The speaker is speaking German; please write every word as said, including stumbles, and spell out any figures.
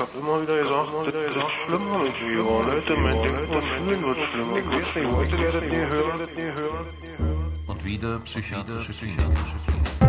hab immer wieder gesagt, das ist schlimmer mit Viva. Leute, mein Denken und Fühlen wird schlimmer. Ich weiß nicht, heute werdet ihr hören, das nie hören. Und wieder psychiatrische Klinik.